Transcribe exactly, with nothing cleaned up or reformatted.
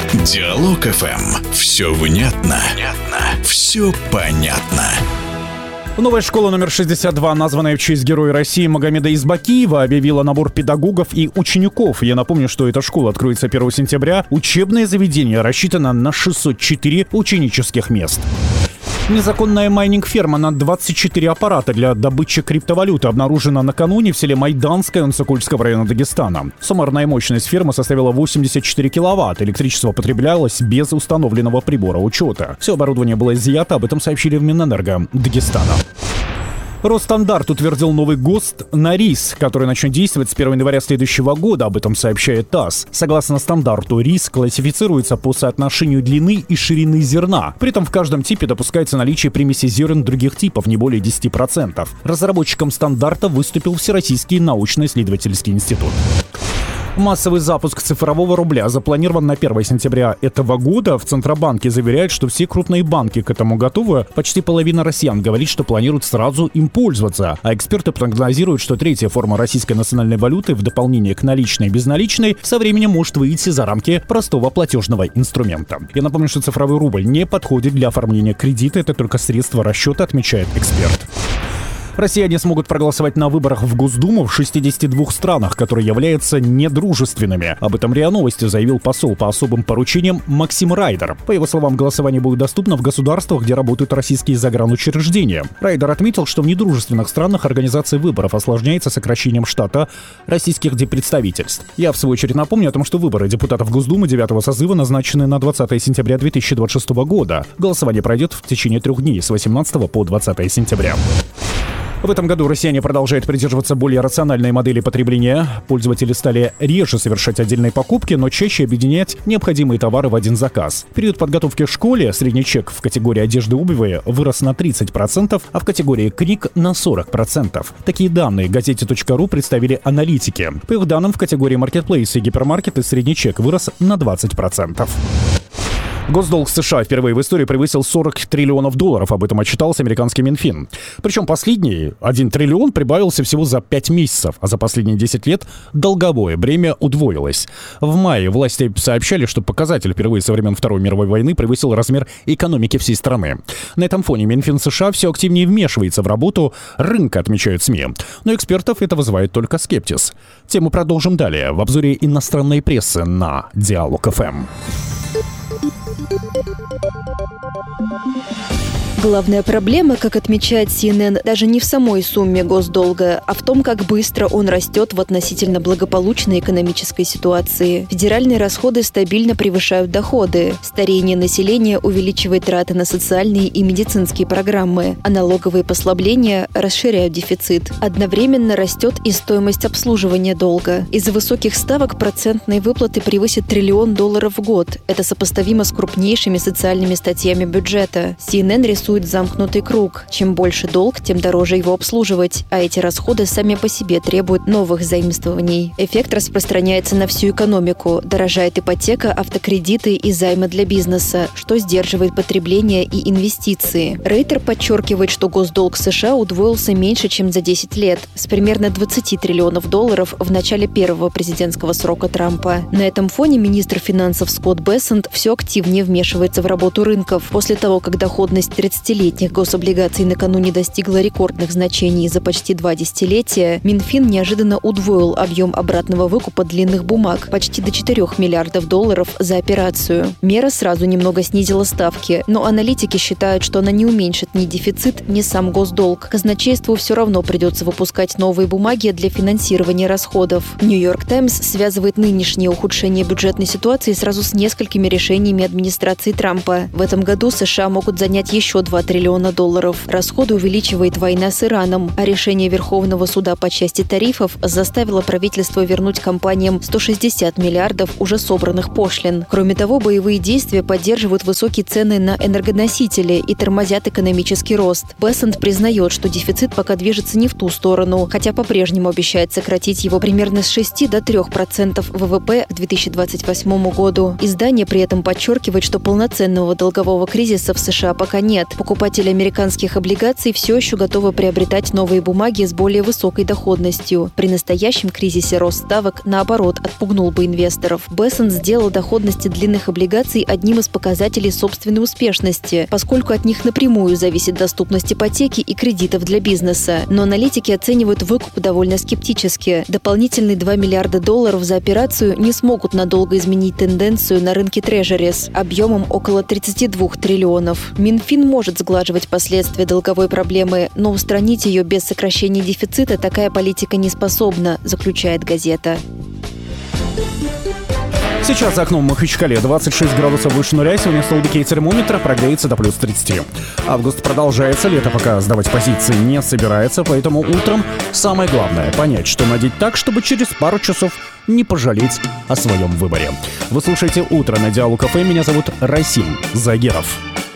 Диалог эф эм. Все внятно, внятно, все понятно. Новая школа номер шестьдесят два, названная в честь героя России Магомеда Избакиева, объявила набор педагогов и учеников. Я напомню, что эта школа откроется первого сентября. Учебное заведение рассчитано на шестьсот четыре ученических мест. Незаконная майнинг-ферма на двадцать четыре аппарата для добычи криптовалюты обнаружена накануне в селе Майданское Онцокольского района Дагестана. Суммарная мощность фермы составила восемьдесят четыре киловатта. Электричество потреблялось без установленного прибора учета. Все оборудование было изъято, об этом сообщили в Минэнерго Дагестана. Росстандарт утвердил новый ГОСТ на рис, который начнет действовать с первого января следующего года, об этом сообщает ТАСС. Согласно стандарту, рис классифицируется по соотношению длины и ширины зерна. При этом в каждом типе допускается наличие примеси зерен других типов не более десяти процентов. Разработчиком стандарта выступил Всероссийский научно-исследовательский институт. Массовый запуск цифрового рубля запланирован на первого сентября этого года. В Центробанке заверяют, что все крупные банки к этому готовы. Почти половина россиян говорит, что планируют сразу им пользоваться. А эксперты прогнозируют, что третья форма российской национальной валюты в дополнение к наличной и безналичной со временем может выйти за рамки простого платежного инструмента. Я напомню, что цифровой рубль не подходит для оформления кредита. Это только средство расчета, отмечает эксперт. Россияне смогут проголосовать на выборах в Госдуму в шестидесяти двух странах, которые являются недружественными. Об этом РИА Новости заявил посол по особым поручениям Максим Райдер. По его словам, голосование будет доступно в государствах, где работают российские загранучреждения. Райдер отметил, что в недружественных странах организация выборов осложняется сокращением штата российских диппредставительств. Я, в свою очередь, напомню о том, что выборы депутатов Госдумы девятого созыва назначены на двадцатое сентября две тысячи двадцать шестого года. Голосование пройдет в течение трех дней с восемнадцатого по двадцатое сентября. В этом году россияне продолжают придерживаться более рациональной модели потребления. Пользователи стали реже совершать отдельные покупки, но чаще объединять необходимые товары в один заказ. В период подготовки к школе средний чек в категории одежды и обуви вырос на тридцать процентов, а в категории книг на сорок процентов. Такие данные газете точка ру представили аналитики. По их данным, в категории маркетплейсы и гипермаркеты средний чек вырос на двадцать процентов. Госдолг США впервые в истории превысил сорок триллионов долларов. Об этом отчитался американский Минфин. Причем последний один триллион прибавился всего за пять месяцев, а за последние десять лет долговое бремя удвоилось. В мае власти сообщали, что показатель впервые со времен Второй мировой войны превысил размер экономики всей страны. На этом фоне Минфин США все активнее вмешивается в работу рынка, отмечают СМИ. Но экспертов это вызывает только скепсис. Тему продолжим далее в обзоре иностранной прессы на Диалог эф эм. Главная проблема, как отмечает си эн эн, даже не в самой сумме госдолга, а в том, как быстро он растет в относительно благополучной экономической ситуации. Федеральные расходы стабильно превышают доходы. Старение населения увеличивает траты на социальные и медицинские программы, а налоговые послабления расширяют дефицит. Одновременно растет и стоимость обслуживания долга. Из-за высоких ставок процентные выплаты превысят триллион долларов в год. Это сопоставимо с крупнейшими социальными статьями бюджета. си эн эн рисует замкнутый круг. Чем больше долг, тем дороже его обслуживать, а эти расходы сами по себе требуют новых заимствований. Эффект распространяется на всю экономику. Дорожает ипотека, автокредиты и займы для бизнеса, что сдерживает потребление и инвестиции. Рейтер подчеркивает, что госдолг США удвоился меньше, чем за десять лет, с примерно двадцати триллионов долларов в начале первого президентского срока Трампа. На этом фоне министр финансов Скотт Бессент все активнее вмешивается в работу рынков. После того, как доходность тридцатилетних гособлигаций накануне достигла рекордных значений за почти два десятилетия, Минфин неожиданно удвоил объем обратного выкупа длинных бумаг почти до четырёх миллиардов долларов за операцию. Мера сразу немного снизила ставки, но аналитики считают, что она не уменьшит ни дефицит, ни сам госдолг. Казначейству все равно придется выпускать новые бумаги для финансирования расходов. Нью-Йорк Таймс связывает нынешнее ухудшение бюджетной ситуации сразу с несколькими решениями администрации Трампа. В этом году США могут занять еще два триллиона долларов. Расходы увеличивает война с Ираном, а решение Верховного суда по части тарифов заставило правительство вернуть компаниям сто шестьдесят миллиардов уже собранных пошлин. Кроме того, боевые действия поддерживают высокие цены на энергоносители и тормозят экономический рост. Бессент признает, что дефицит пока движется не в ту сторону, хотя по-прежнему обещает сократить его примерно с шести до трёх процентов вэ вэ пэ к две тысячи двадцать восьмому году. Издание при этом подчеркивает, что полноценного долгового кризиса в США пока нет. покупатели американских облигаций все еще готовы приобретать новые бумаги с более высокой доходностью. При настоящем кризисе рост ставок, наоборот, отпугнул бы инвесторов. Бессон сделал доходности длинных облигаций одним из показателей собственной успешности, поскольку от них напрямую зависит доступность ипотеки и кредитов для бизнеса. Но аналитики оценивают выкуп довольно скептически. Дополнительные два миллиарда долларов за операцию не смогут надолго изменить тенденцию на рынке трежерис объемом около тридцати двух триллионов. Минфин может сглаживать последствия долговой проблемы, но устранить ее без сокращения дефицита такая политика не способна, заключает газета. Сейчас за окном в Махачкале двадцать шесть градусов выше нуля. Сегодня столбики термометра прогреется до плюс тридцати. Август продолжается, лето пока сдавать позиции не собирается, поэтому утром самое главное — понять, что надеть так, чтобы через пару часов не пожалеть о своем выборе. Вы слушаете «Утро» на Диалог ФМ. Меня зовут Расим Загеров.